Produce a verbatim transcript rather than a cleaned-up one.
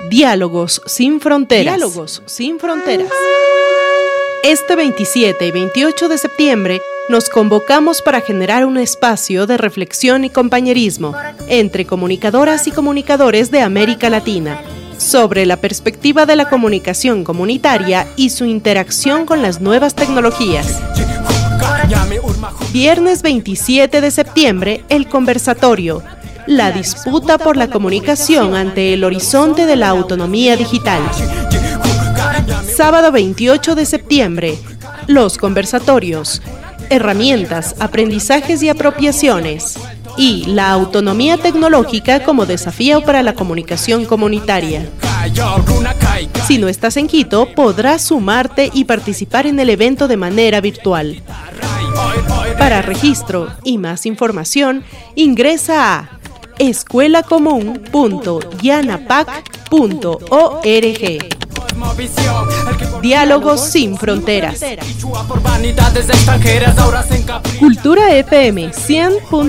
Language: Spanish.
Diálogos sin fronteras. Diálogos sin fronteras. Este veintisiete y veintiocho de septiembre nos convocamos para generar un espacio de reflexión y compañerismo entre comunicadoras y comunicadores de América Latina sobre la perspectiva de la comunicación comunitaria y su interacción con las nuevas tecnologías. Viernes veintisiete de septiembre, el conversatorio, la disputa por la comunicación ante el horizonte de la autonomía digital. Sábado veintiocho de septiembre, los conversatorios, herramientas, aprendizajes y apropiaciones, y la autonomía tecnológica como desafío para la comunicación comunitaria. Si no estás en Quito, podrás sumarte y participar en el evento de manera virtual. Para registro y más información, ingresa a escuela común punto yanapac punto org. Diálogos sin fronteras. Cultura F M cien punto